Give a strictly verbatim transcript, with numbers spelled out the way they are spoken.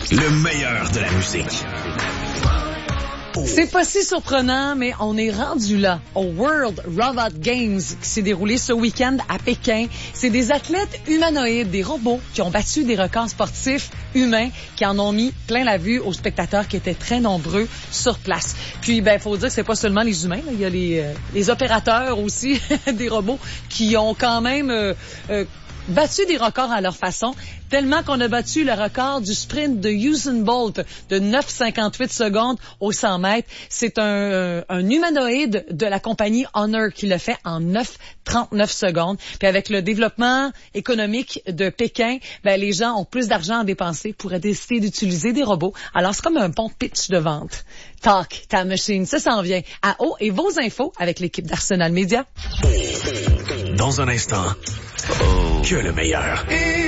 Le meilleur de la musique. C'est pas si surprenant, mais on est rendu là, au World Robot Games qui s'est déroulé ce week-end à Pékin. C'est des athlètes humanoïdes, des robots qui ont battu des records sportifs humains, qui en ont mis plein la vue aux spectateurs qui étaient très nombreux sur place. Puis, ben, faut dire que c'est pas seulement les humains, là. Il y a les, euh, les opérateurs aussi des robots qui ont quand même euh, euh, battu des records à leur façon, tellement qu'on a battu le record du sprint de Usain Bolt de neuf virgule cinquante-huit secondes au cent mètres. C'est un, euh, un humanoïde de la compagnie Honor qui le fait en neuf virgule trente-neuf secondes. Puis avec le développement économique de Pékin, ben, les gens ont plus d'argent à dépenser pour décider d'utiliser des robots. Alors, c'est comme un bon pitch de vente. Talk, ta machine, ça s'en vient. À haut et vos infos avec l'équipe d'Arsenal Média. Dans un instant, oh, que le meilleur.